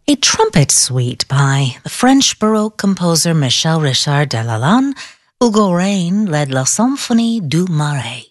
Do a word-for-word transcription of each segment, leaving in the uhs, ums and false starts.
a trumpet suite by the French Baroque composer Michel Richard Delalande. Hugo Rain led La Symphonie du Marais.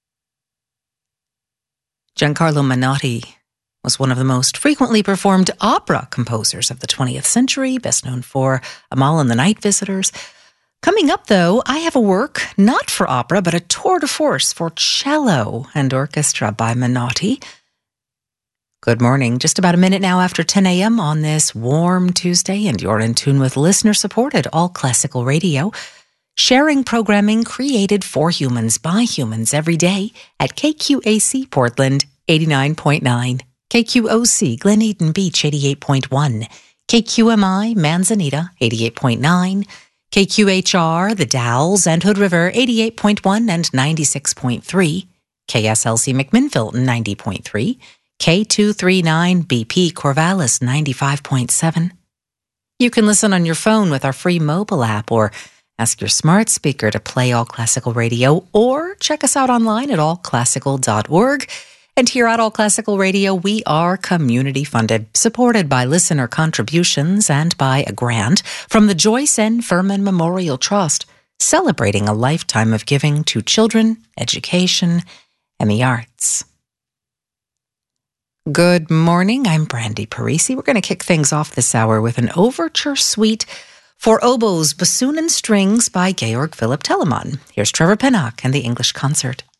Giancarlo Menotti was one of the most frequently performed opera composers of the twentieth century, best known for Amal and the Night Visitors. Coming up, though, I have a work not for opera, but a tour de force for cello and orchestra by Menotti. Good morning. Just about a minute now after ten a.m. on this warm Tuesday, and you're in tune with listener-supported All Classical Radio, sharing programming created for humans by humans every day at K Q A C Portland eighty-nine point nine, K Q O C Glen Eden Beach eighty-eight point one, K Q M I Manzanita eighty-eight point nine, K Q H R The Dalles and Hood River eighty-eight point one and ninety-six point three, K S L C McMinnville ninety point three, K two thirty-nine B P Corvallis ninety-five point seven. You can listen on your phone with our free mobile app, or ask your smart speaker to play All Classical Radio, or check us out online at all classical dot org. And here at All Classical Radio, we are community funded, supported by listener contributions and by a grant from the Joyce N. Furman Memorial Trust, celebrating a lifetime of giving to children, education, and the arts. Good morning, I'm Brandy Parisi. We're going to kick things off this hour with an overture suite for oboes, bassoon, and strings by Georg Philipp Telemann. Here's Trevor Pinnock and the English Concert.